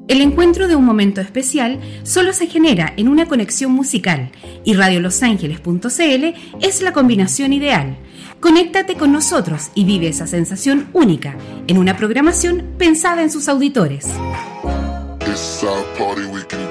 El encuentro de un momento especial solo se genera en una conexión musical y radiolosangeles.cl es la combinación ideal. Conéctate con nosotros y vive esa sensación única en una programación pensada en sus auditores. It's our party, we can